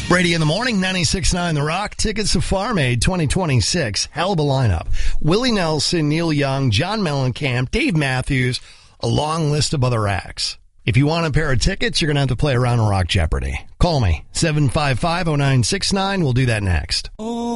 Brady in the morning, 96.9 The Rock. Tickets to Farm Aid 2026. Hell of a lineup. Willie Nelson, Neil Young, John Mellencamp, Dave Matthews, a long list of other acts. If you want a pair of tickets, you're going to have to play around in Rock Jeopardy. Call me, 755-0969. We'll do that next.